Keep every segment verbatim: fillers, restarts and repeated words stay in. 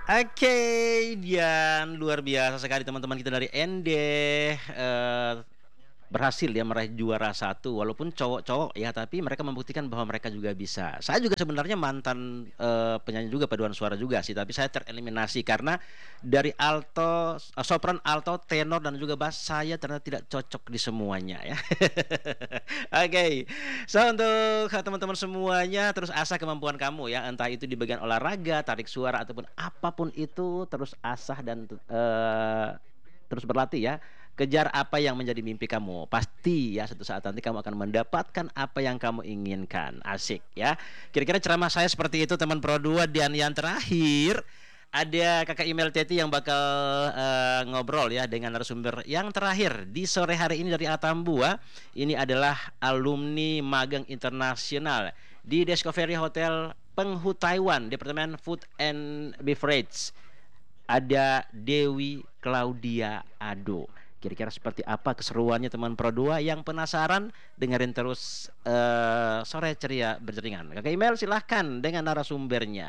Oke, Dian, luar biasa sekali teman-teman kita dari N D eh, berhasil ya meraih juara satu walaupun cowok-cowok ya tapi mereka membuktikan bahwa mereka juga bisa. Saya juga sebenarnya mantan eh, penyanyi juga paduan suara juga sih tapi saya tereliminasi karena dari alto, eh, sopran, alto, tenor dan juga bass saya ternyata tidak cocok di semuanya ya. Oke, so untuk teman-teman semuanya terus asah kemampuan kamu ya entah itu di bagian olahraga, tarik suara ataupun apapun itu terus asah dan eh, terus berlatih ya. Kejar apa yang menjadi mimpi kamu. Pasti ya suatu saat nanti kamu akan mendapatkan apa yang kamu inginkan. Asik ya. Kira-kira ceramah saya seperti itu teman Pro dua dan yang terakhir ada kakak email Teti yang bakal eh, ngobrol ya dengan narasumber yang terakhir di sore hari ini dari Atambua. Ini adalah alumni magang internasional di Discovery Hotel Penghu Taiwan, Departemen Food and Beverage. Ada Dewi Claudia Ado. Kira-kira seperti apa keseruannya teman Pro dua yang penasaran? Dengerin terus eh, sore ceria berjaringan. Kakak email silahkan dengan narasumbernya.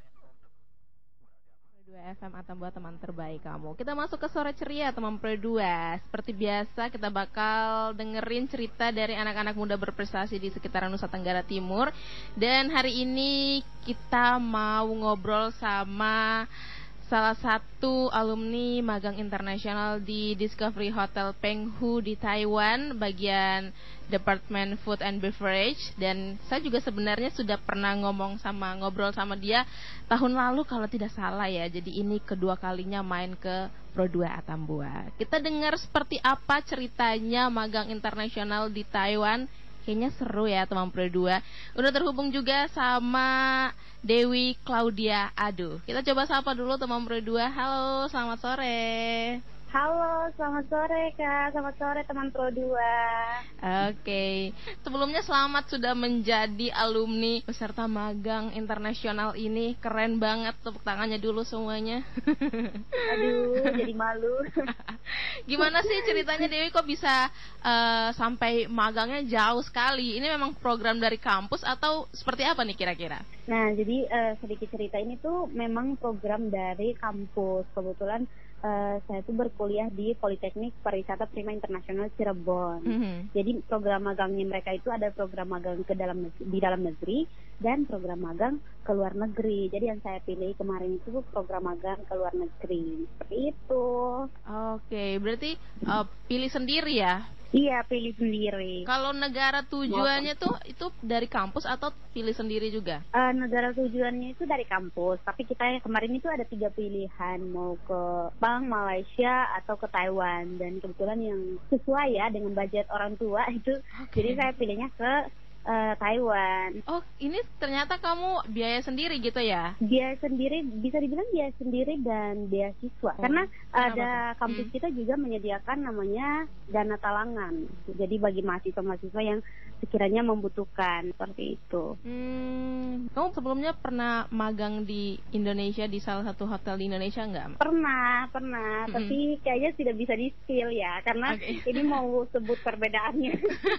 dua F M atau buat teman terbaik kamu. Kita masuk ke sore ceria teman Pro dua. Seperti biasa kita bakal dengerin cerita dari anak-anak muda berprestasi di sekitaran Nusa Tenggara Timur. Dan hari ini kita mau ngobrol sama salah satu alumni magang internasional di Discovery Hotel Penghu di Taiwan, bagian Department Food and Beverage. Dan saya juga sebenarnya sudah pernah ngomong sama ngobrol sama dia tahun lalu kalau tidak salah ya. Jadi ini kedua kalinya main ke Pro dua Atambua. Kita dengar seperti apa ceritanya magang internasional di Taiwan. Kayaknya seru ya teman Pro dua. Udah terhubung juga sama Dewi Claudia Ado. Kita coba sapa dulu teman Pro dua. Halo, selamat sore. Halo, selamat sore Kak. Selamat sore teman Pro dua. Oke, sebelumnya selamat sudah menjadi alumni peserta magang internasional ini. Keren banget, tepuk tangannya dulu semuanya. Aduh, jadi malu. Gimana sih ceritanya Dewi kok bisa uh, sampai magangnya jauh sekali? Ini memang program dari kampus atau seperti apa nih kira-kira? Nah, jadi uh, sedikit cerita ini tuh memang program dari kampus. Kebetulan uh, saya tuh berkuliah di Politeknik Pariwisata Prima Internasional Cirebon. Mm-hmm. Jadi program magangnya mereka itu ada program magang ke dalam di dalam negeri dan program magang ke luar negeri. Jadi yang saya pilih kemarin itu program magang ke luar negeri. Seperti itu. Oke, berarti uh, pilih sendiri ya? Iya, pilih sendiri. Kalau negara tujuannya tuh itu dari kampus atau pilih sendiri juga? Uh, negara tujuannya itu dari kampus, tapi kita yang kemarin itu ada tiga pilihan, mau ke Bang, Malaysia atau ke Taiwan. Dan kebetulan yang sesuai ya dengan budget orang tua itu, Okay. jadi saya pilihnya ke uh, Taiwan. Oh, ini ternyata kamu biaya sendiri gitu ya? Biaya sendiri, bisa dibilang biaya sendiri dan beasiswa. Oh, Karena tuh? ada kampus Hmm. kita juga menyediakan namanya dana talangan. Jadi bagi mahasiswa-mahasiswa yang sekiranya membutuhkan, seperti itu. Hmm, kamu sebelumnya pernah magang di Indonesia di salah satu hotel di Indonesia nggak? Pernah, pernah. Mm-mm. Tapi kayaknya tidak bisa di-spill ya, karena Okay. ini mau sebut perbedaannya.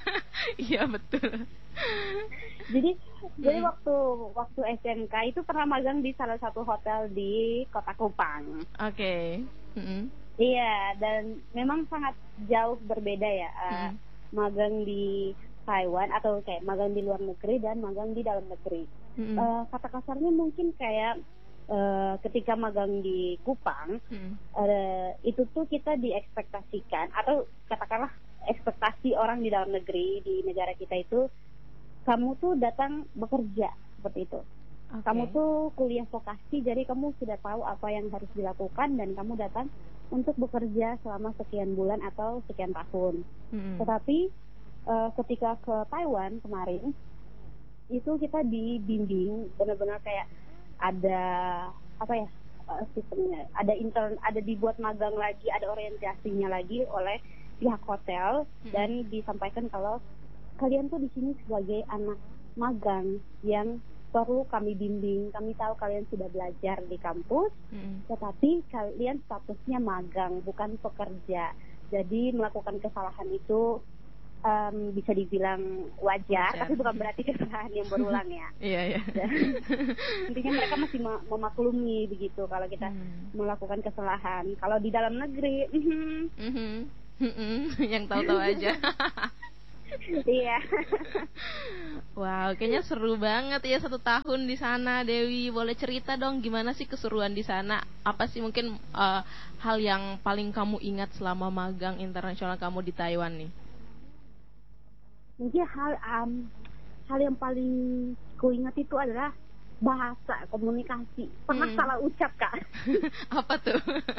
Iya betul. Jadi, jadi Hmm. waktu waktu S M K itu pernah magang di salah satu hotel di Kota Kupang. Oke. Mm-mm. Iya, dan memang sangat jauh berbeda ya, uh, Mm-mm. magang di Taiwan atau kayak magang di luar negeri dan magang di dalam negeri. Mm-mm. Uh, kata kasarnya mungkin kayak uh, ketika magang di Kupang, Mm-mm. uh, itu tuh kita diekspektasikan atau katakanlah ekspektasi orang di dalam negeri di negara kita itu, kamu tuh datang bekerja seperti itu. Oke. Kamu tuh kuliah vokasi, jadi kamu sudah tahu apa yang harus dilakukan dan kamu datang untuk bekerja selama sekian bulan atau sekian tahun. Mm-mm. Tetapi uh, ketika ke Taiwan kemarin, itu kita dibimbing benar-benar kayak ada apa ya uh, sistemnya, ada intern, ada dibuat magang lagi, ada orientasinya lagi oleh pihak hotel. Mm-mm. Dan disampaikan kalau kalian tuh di sini sebagai anak magang yang perlu kami bimbing. Kami tahu kalian sudah belajar di kampus, Mm-mm. tetapi kalian statusnya magang, bukan pekerja. Jadi melakukan kesalahan itu em, bisa dibilang wajar, Wajar. tapi bukan berarti kesalahan yang berulang ya. Iya, iya. Dan intinya mereka masih me- memaklumi begitu kalau kita Hmm. melakukan kesalahan. Kalau di dalam negeri, mhm, Mhm. Mhm. Yang tahu-tahu aja. iya. Wow, kayaknya seru banget ya satu tahun di sana, Dewi. Boleh cerita dong gimana sih keseruan di sana? Apa sih mungkin eh, hal yang paling kamu ingat selama magang internasional kamu di Taiwan nih? Mungkin hal em, hal yang paling kuingat itu adalah bahasa komunikasi. Pernah Hmm. salah ucap, Kak. Apa tuh?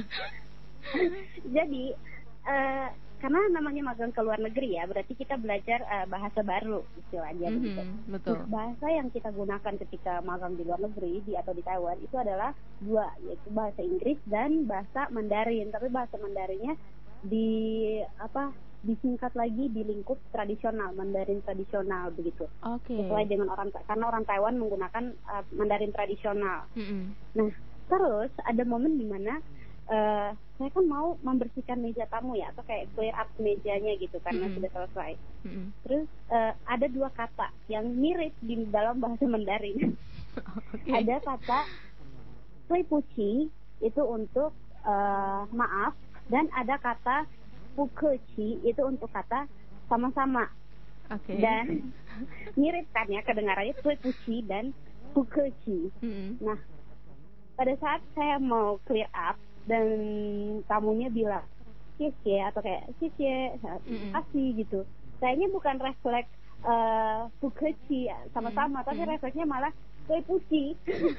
Jadi eh, karena namanya magang ke luar negeri ya, berarti kita belajar eh, bahasa baru istilahnya begitu. Mhm, Nah, betul. bahasa yang kita gunakan ketika magang di luar negeri di atau di Taiwan itu adalah dua, yaitu bahasa Inggris dan bahasa Mandarin. Tapi bahasa Mandarinnya di apa disingkat lagi di lingkup tradisional, Mandarin tradisional begitu. Oke. Sesuai dengan orang karena orang Taiwan menggunakan uh, Mandarin tradisional. Mhm. Nah, terus ada momen di mana uh, saya kan mau membersihkan meja tamu ya, atau kayak clear up mejanya gitu karena Mm-mm. sudah selesai. Mhm. Terus uh, ada dua kata yang mirip di dalam bahasa Mandarin. Oke. Ada kata "sui puci" itu untuk uh, maaf, dan ada kata "pukeci" itu untuk kata sama-sama. Oke. Dan mirip kan ya kedengarannya "sui puci" dan "pukeci". Mhm. Nah, pada saat saya mau clear up dan tamunya bilang "xie" atau kayak "xie", Mm-mm. kasih gitu. Sayanya bukan refleks uh, "pukeci" sama-sama, Mm-mm. tapi refleksnya malah "sui puci".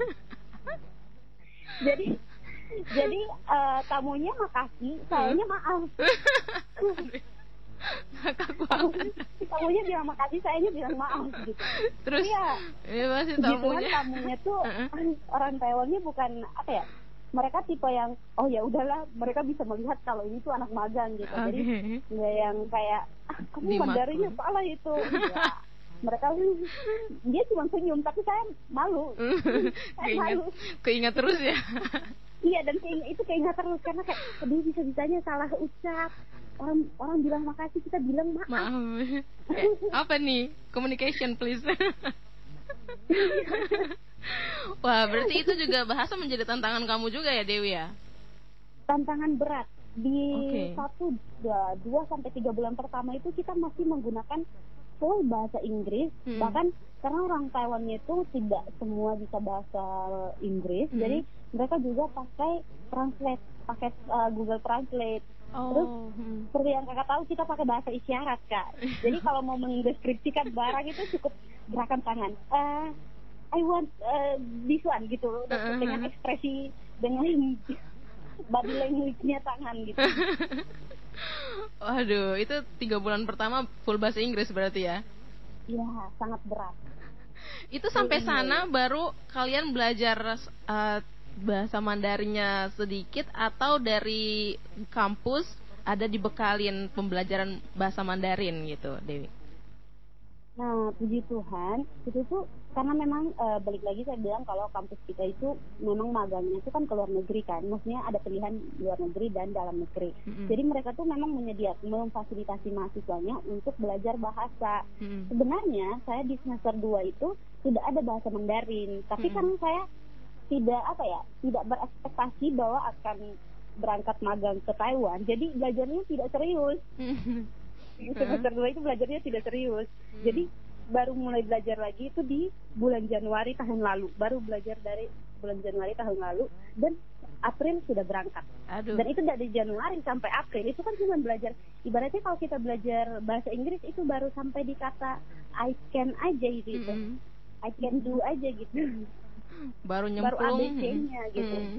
jadi jadi uh, tamunya makasih, sayanya maaf. Ngakak tamunya, banget. tamunya bilang makasih, sayanya bilang maaf gitu. Terus Tapi ya ini masih puji Tuhan tamunya. tamunya tuh Heeh. orang Taiwannya bukan apa ya, mereka tipe yang oh ya udahlah, mereka bisa melihat kalau ini tuh anak magang gitu. Jadi Oke. nggak yang kayak ah, kamu Mandarinnya Dimaklum. salah itu. Enggak. Mereka dia cuma senyum, tapi saya malu. Saya Keinget, malu. keinget terus ya. Iya, dan keinget, itu keinget terus karena kayak aduh bisa-bisanya salah ucap. Orang orang bilang makasih, kita bilang maaf. Maaf. Kayak, apa nih? Communication please. Wah, berarti itu juga bahasa menjadi tantangan kamu juga ya, Dewi ya? Tantangan berat di Oke. satu dua, dua sampai tiga bulan pertama itu kita masih menggunakan full bahasa Inggris. Hmm. Bahkan karena orang Taiwannya itu tidak semua bisa bahasa Inggris, Hmm. jadi mereka juga pakai translate, pakai uh, Google Translate. Oh. Terus Hmm. seperti yang kakak tahu, kita pakai bahasa isyarat, Kak. Jadi kalau mau mendeskripsikan barang itu cukup gerakan tangan. Uh, I want uh, this one gitu, Uh-huh. dengan ekspresi, dengan body language-nya tangan gitu. Waduh, itu tiga bulan pertama full bahasa Inggris berarti ya? Ya, sangat berat. Itu sampai Iya. sana baru kalian belajar uh, bahasa Mandarinnya sedikit, atau dari kampus ada dibekalin pembelajaran bahasa Mandarin gitu, Dewi? Nah, puji Tuhan, itu tuh karena memang e, balik lagi saya bilang kalau kampus kita itu memang magangnya itu kan ke luar negeri kan, maksudnya ada pilihan luar negeri dan dalam negeri. Mm-mm. Jadi mereka tuh memang menyediakan, memfasilitasi mahasiswanya untuk belajar bahasa. Mm-mm. Sebenarnya saya di semester dua itu sudah ada bahasa Mandarin, tapi Mm-mm. karena saya tidak apa ya, tidak berekspektasi bahwa akan berangkat magang ke Taiwan, jadi belajarnya tidak serius. Mm-mm. Semester dua itu belajarnya tidak serius. Hmm. Jadi baru mulai belajar lagi itu di bulan Januari tahun lalu. Baru belajar dari bulan Januari tahun lalu, dan April sudah berangkat. Aduh. Dan itu dari Januari sampai April itu kan cuma belajar. Ibaratnya kalau kita belajar bahasa Inggris itu baru sampai di kata I can aja gitu. Mm-mm. I can do aja gitu. Baru Baru A nyemplung. B C-nya gitu. Mm-mm.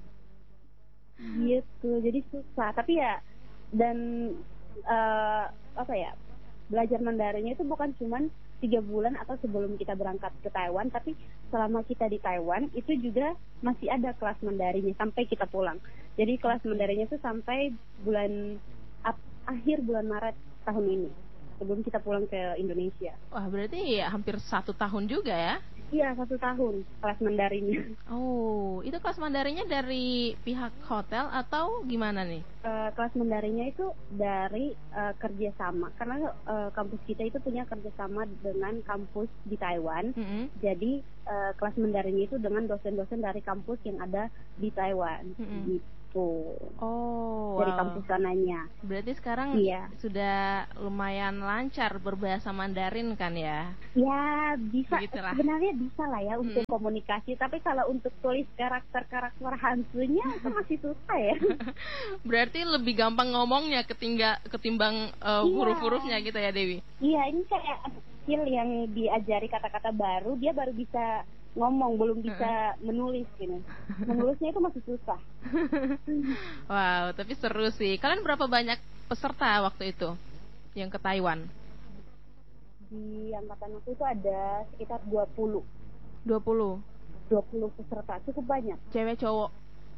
Gitu. Jadi susah. Tapi ya, dan uh, apa ya, belajar Mandarinnya itu bukan cuman tiga bulan atau sebelum kita berangkat ke Taiwan, tapi selama kita di Taiwan itu juga masih ada kelas Mandarinnya sampai kita pulang. Jadi kelas Mandarinnya itu sampai bulan ap, akhir bulan Maret tahun ini sebelum kita pulang ke Indonesia. Wah, berarti ya hampir satu tahun juga ya? Iya, satu tahun kelas Mandarinnya. Oh, itu kelas Mandarinnya dari pihak hotel atau gimana nih? Eh, kelas Mandarinnya itu dari eh, kerjasama, karena eh, kampus kita itu punya kerjasama dengan kampus di Taiwan. Mm-mm. Jadi eh, kelas Mandarinnya itu dengan dosen-dosen dari kampus yang ada di Taiwan, Mm-mm. gitu. Oh, Dari wow. kampus sananya. Berarti sekarang Iya. sudah lumayan lancar berbahasa Mandarin kan ya? Ya, bisa, Begitulah. sebenarnya bisa lah ya untuk Mm-mm. komunikasi. Tapi kalau untuk tulis karakter-karakter hantunya itu masih susah ya. Berarti lebih gampang ngomongnya ketingga, ketimbang uh, Iya. huruf-hurufnya gitu ya, Dewi? Iya, ini kayak anak kecil yang diajari kata-kata baru, dia baru bisa ngomong, belum bisa menulis gini. Menulisnya itu masih susah. Wow, tapi seru sih. Kalian berapa banyak peserta waktu itu yang ke Taiwan? Di angkatan aku itu ada sekitar dua puluh. dua puluh? dua puluh peserta, cukup banyak. Cewek cowok?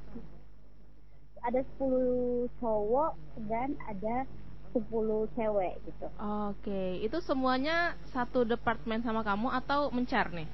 Ada sepuluh cowok dan ada sepuluh cewek gitu. Oke, itu semuanya satu departemen sama kamu atau mencar nih?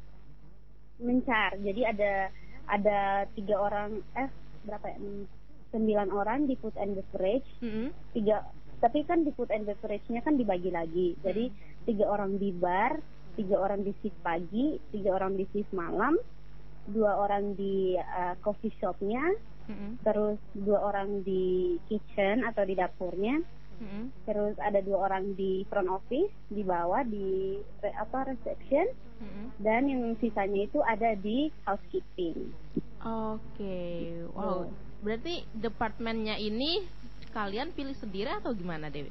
Mencar, jadi ada ada tiga orang, eh berapa ya, Hmm, sembilan orang di food and beverage. Mm-hmm. Tiga, tapi kan di food and beverage-nya kan dibagi lagi, jadi tiga orang di bar, tiga orang di shift pagi, tiga orang di shift malam, dua orang di uh, coffee shop-nya, Mm-hmm. terus dua orang di kitchen atau di dapurnya, Mm-hmm. terus ada dua orang di front office, di bawah di re, apa reception, Mm-hmm. dan yang sisanya itu ada di housekeeping. Oke, wow. Berarti departemennya ini kalian pilih sendiri atau gimana, Dewi?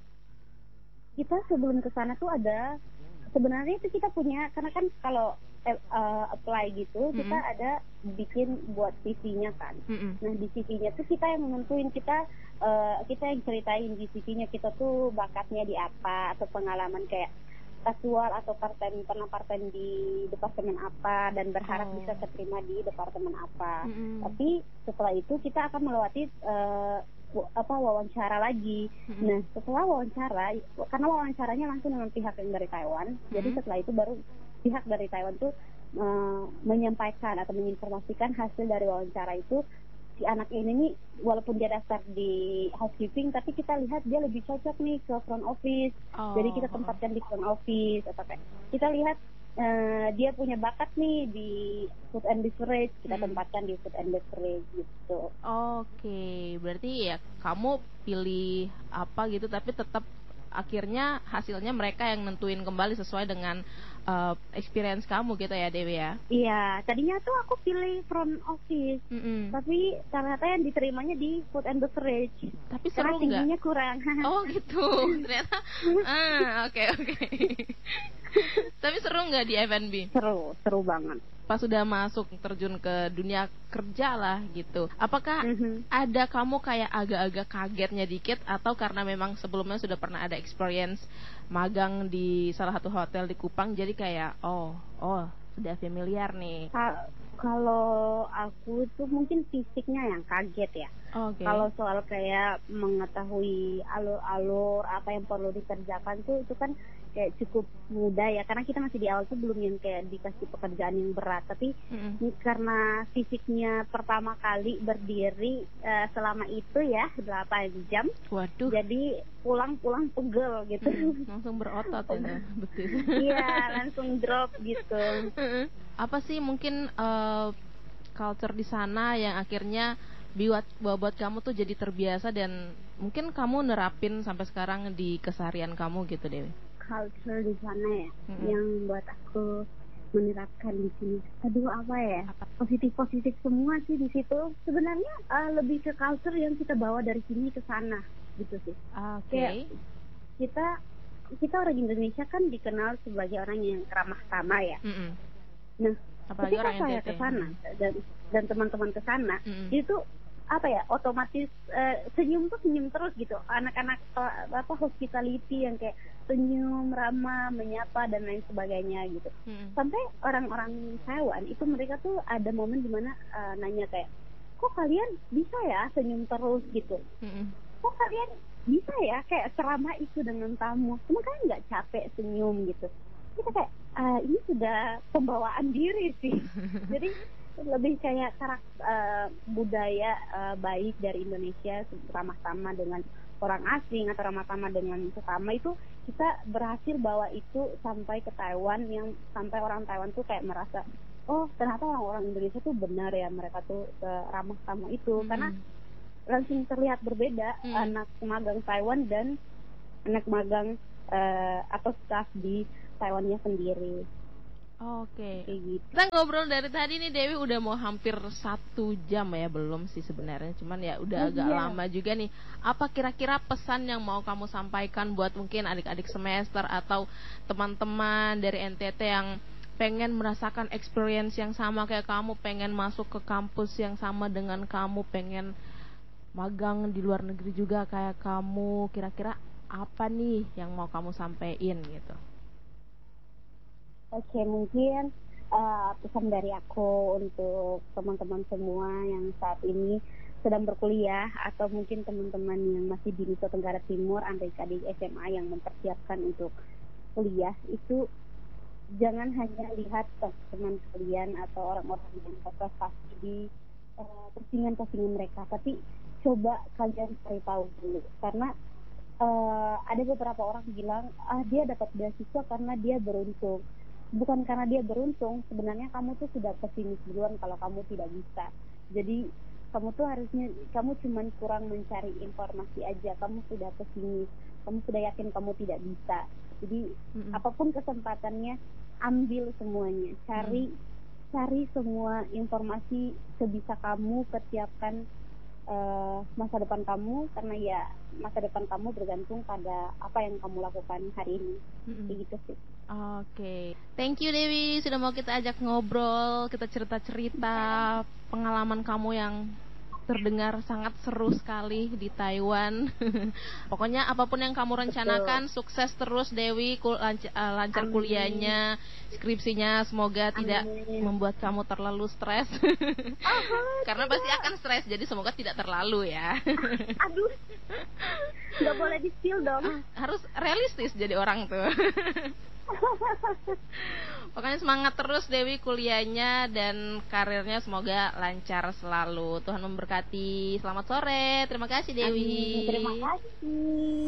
Kita sebelum ke sana tuh ada, sebenarnya itu kita punya, karena kan kalau eh, uh, apply gitu, Mm-mm. kita ada bikin buat C V-nya kan. Mm-mm. Nah di C V-nya tuh kita yang menentuin, kita uh, kita yang ceritain di C V-nya kita tuh bakatnya di apa, atau pengalaman kayak kasual atau parten, pernah parten di departemen apa, dan berharap Oh. bisa keterima di departemen apa. Mm-mm. Tapi setelah itu kita akan melewati uh, apa wawancara lagi. Mm-mm. Nah setelah wawancara, karena wawancaranya langsung dengan pihak yang dari Taiwan, Mm-mm. jadi setelah itu baru pihak dari Taiwan tuh uh, menyampaikan atau menginformasikan hasil dari wawancara itu, si anak ini nih walaupun dia daftar di housekeeping, tapi kita lihat dia lebih cocok nih ke front office. Oh. Jadi kita tempatkan di front office, atau kayak kita lihat uh, dia punya bakat nih di food and beverage, kita Hmm. tempatkan di food and beverage gitu. Oke, berarti ya kamu pilih apa gitu, tapi tetap akhirnya hasilnya mereka yang nentuin kembali sesuai dengan uh, experience kamu gitu ya, Dewi ya? Iya, tadinya tuh aku pilih front office, Mm-mm. tapi ternyata yang diterimanya di food and beverage. Tapi Karena seru nggak? tingginya kurang. Oh gitu, ternyata. Ah, oke oke. Tapi seru nggak di F and B? Seru, seru banget. Pas sudah masuk terjun ke dunia kerja lah gitu, apakah Mm-hmm. ada kamu kayak agak-agak kagetnya dikit, atau karena memang sebelumnya sudah pernah ada experience magang di salah satu hotel di Kupang, jadi kayak oh oh sudah familiar nih? Ka- Kalau aku tuh mungkin fisiknya yang kaget ya. Oke. Kalau soal kayak mengetahui alur-alur apa yang perlu dikerjakan tuh, itu kan kayak cukup mudah ya, karena kita masih di awal tuh belum yang kayak dikasih pekerjaan yang berat. Tapi Mm-mm. ini karena fisiknya pertama kali berdiri uh, selama itu ya delapan jam, Waduh. jadi pulang-pulang pegel gitu. Mm-mm. Langsung berotot itu betis. Iya, langsung drop gitu. Apa sih mungkin uh, culture di sana yang akhirnya buat buat kamu tuh jadi terbiasa dan mungkin kamu nerapin sampai sekarang di keseharian kamu gitu, Dewi? Culture di sana ya, Mm-mm. yang buat aku menerapkan di sini. Aduh apa ya? Positif-positif semua sih di situ. Sebenarnya uh, lebih ke culture yang kita bawa dari sini ke sana gitu sih. Oke. Kayak kita kita orang Indonesia kan dikenal sebagai orang yang ramah tamah ya. Mm-mm. Nah, Apalagi ketika orang saya N T T. ke sana dan dan teman-teman ke sana, Mm-mm. itu apa ya, otomatis uh, senyum tuh senyum terus gitu. Anak-anak uh, apa hospitality yang kayak senyum, ramah, menyapa dan lain sebagainya gitu. Mm-mm. Sampai orang-orang Taiwan itu mereka tuh ada momen dimana uh, nanya kayak, kok kalian bisa ya senyum terus gitu? Mm-mm. Kok kalian bisa ya kayak seramah itu dengan tamu? Cuma kalian nggak capek senyum gitu? Kita kayak uh, ini sudah pembawaan diri sih. Jadi lebih kayak karakter uh, budaya uh, baik dari Indonesia, ramah tamah dengan orang asing atau ramah tamah dengan sesama, itu kita berhasil bawa itu sampai ke Taiwan, yang sampai orang Taiwan tuh kayak merasa, oh ternyata orang-orang Indonesia tuh benar ya, mereka tuh uh, ramah tamah itu. Mm-hmm. Karena langsung terlihat berbeda mm-hmm. anak magang Taiwan dan anak magang uh, atau staff di Taiwannya sendiri. Oke. Okay. Gitu. Kita ngobrol dari tadi nih Dewi udah mau hampir satu jam ya, belum sih sebenarnya, cuman ya udah oh, agak iya. lama juga nih. Apa kira-kira pesan yang mau kamu sampaikan buat mungkin adik-adik semester atau teman-teman dari N T T yang pengen merasakan experience yang sama kayak kamu, pengen masuk ke kampus yang sama dengan kamu, pengen magang di luar negeri juga kayak kamu, kira-kira apa nih yang mau kamu sampaikan gitu? Oke, mungkin uh, pesan dari aku untuk teman-teman semua yang saat ini sedang berkuliah, atau mungkin teman-teman yang masih di Nusa Tenggara Timur, adik-adik S M A yang mempersiapkan untuk kuliah, itu jangan hanya lihat teman kalian atau orang-orang yang berprestasi di uh, postingan-postingan mereka, tapi coba kalian cari tahu dulu. Karena uh, ada beberapa orang bilang, ah dia dapat beasiswa karena dia beruntung. Bukan karena dia beruntung, sebenarnya kamu tuh sudah pesimis duluan kalau kamu tidak bisa. Jadi kamu tuh harusnya, kamu cuma kurang mencari informasi aja, kamu sudah pesimis, kamu sudah yakin kamu tidak bisa. Jadi mm-hmm. apapun kesempatannya, ambil semuanya, cari mm. cari semua informasi sebisa kamu, persiapkan uh, masa depan kamu, karena ya masa depan kamu bergantung pada apa yang kamu lakukan hari ini. Mm-hmm. Kayak gitu sih. Oke, okay. Thank you Dewi sudah mau kita ajak ngobrol, kita cerita-cerita pengalaman kamu yang terdengar sangat seru sekali di Taiwan. Pokoknya apapun yang kamu rencanakan, betul. Sukses terus Dewi, kul- lancar, uh, lancar kuliahnya, skripsinya, semoga Amin. Tidak membuat kamu terlalu stres. Karena pasti akan stres, jadi semoga tidak terlalu ya. Aduh, nggak boleh di-spill dong. Harus realistis jadi orang tuh. Pokoknya semangat terus Dewi kuliahnya dan karirnya, semoga lancar selalu. Tuhan memberkati. Selamat sore. Terima kasih Dewi. Amin. Terima kasih.